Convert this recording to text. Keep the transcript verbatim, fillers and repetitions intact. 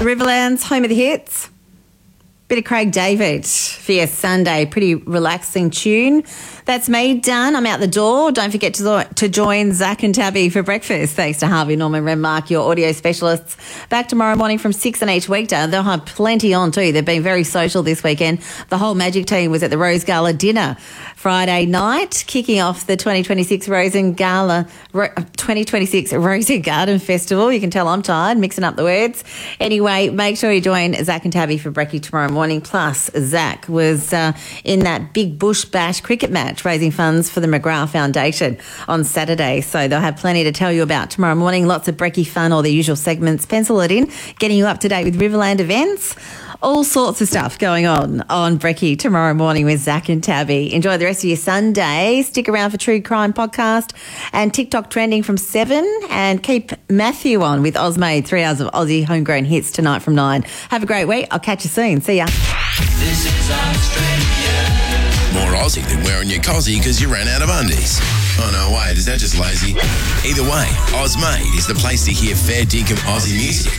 Riverlands, home of the hits. Bit of Craig David for your Sunday. Pretty relaxing tune. That's me done. I'm out the door. Don't forget to, to join Zach and Tabby for breakfast. Thanks to Harvey Norman Renmark, your audio specialists. Back tomorrow morning from six and each weekday. They'll have plenty on too. They've been very social this weekend. The whole Magic team was at the Rose Gala dinner Friday night, kicking off the twenty twenty-six Rose and Gala twenty twenty-six Rose and Garden Festival. You can tell I'm tired, mixing up the words. Anyway, make sure you join Zach and Tabby for brekkie tomorrow morning. Plus, Zach was uh, in that big Bush Bash cricket match, raising funds for the McGrath Foundation on Saturday. So they'll have plenty to tell you about tomorrow morning. Lots of brekkie fun, all the usual segments. Pencil it in, getting you up to date with Riverland events. All sorts of stuff going on on brekkie tomorrow morning with Zach and Tabby. Enjoy the rest of your Sunday. Stick around for True Crime Podcast and TikTok trending from seven. And keep Matthew on with Ozmade, three hours of Aussie homegrown hits tonight from nine. Have a great week. I'll catch you soon. See ya. This is Australia. More Aussie than wearing your cossie because you ran out of undies. Oh, no, wait, is that just lazy? Either way, Ozmade is the place to hear fair dinkum Aussie music.